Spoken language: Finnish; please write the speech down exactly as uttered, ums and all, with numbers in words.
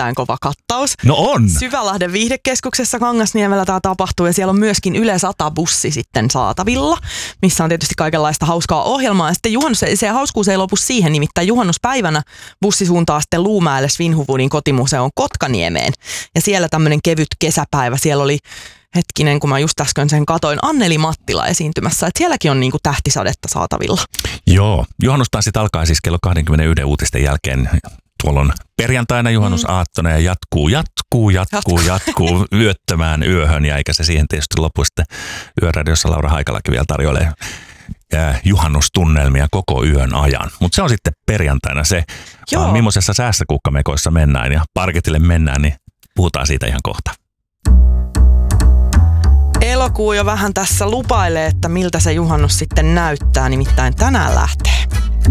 erittäin kova kattaus. No on! Syvälahden viihdekeskuksessa Kangasniemellä tämä tapahtuu ja siellä on myöskin Yle sata-bussi sitten saatavilla, missä on tietysti kaikenlaista hauskaa ohjelmaa. Ja sitten juhannus, se hauskuus ei lopu siihen, nimittäin juhannuspäivänä bussi suuntaa sitten Luumäelle Svinhufvudin kotimuseon Kotkaniemeen. Ja siellä tämmöinen kevyt kesäpäivä, siellä oli hetkinen, kun mä just äsken sen katoin, Anneli Mattila esiintymässä, että sielläkin on niinku tähtisadetta saatavilla. Joo, juhannustanssit alkaa siis kello kaksikymmentäyksi uutisten jälkeen. Tuolla on perjantaina juhannusaattona ja jatkuu, jatkuu, jatkuu, jatkuu yöttömään yöhön ja eikä se siihen tietysti lopu sitten Yöradiossa Laura Haikalakin vielä tarjoilee juhannustunnelmia koko yön ajan. Mutta se on sitten perjantaina se, vaan millaisessa säässä kukkamekoissa mennään ja parketille mennään, niin puhutaan siitä ihan kohta. Elokuu jo vähän tässä lupailee, että miltä se juhannus sitten näyttää, nimittäin tänään lähtee.